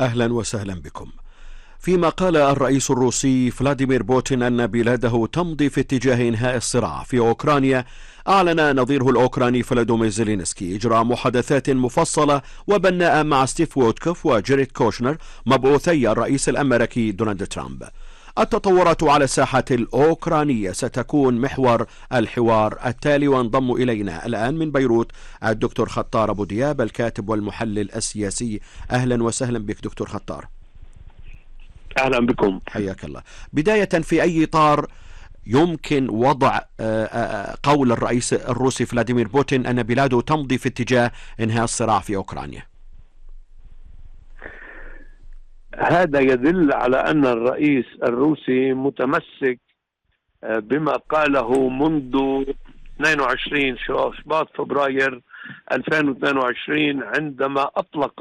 أهلا وسهلا بكم. فيما قال الرئيس الروسي فلاديمير بوتين أن بلاده تمضي في اتجاه إنهاء الصراع في أوكرانيا، أعلن نظيره الأوكراني فلاديمير زيلينسكي إجراء محادثات مفصلة وبناءة مع ستيف وودكوف وجيريد كوشنر مبعوثي الرئيس الأمريكي دونالد ترامب. التطورات على الساحة الأوكرانية ستكون محور الحوار التالي، وانضم إلينا الآن من بيروت الدكتور خطار أبو دياب الكاتب والمحلل السياسي. أهلا وسهلا بك دكتور خطار. أهلا بكم. حياك الله. بداية، في أي إطار يمكن وضع قول الرئيس الروسي فلاديمير بوتين أن بلاده تمضي في اتجاه إنهاء الصراع في أوكرانيا؟ هذا يدل على أن الرئيس الروسي متمسك بما قاله منذ 22 شباط فبراير 2022 عندما أطلق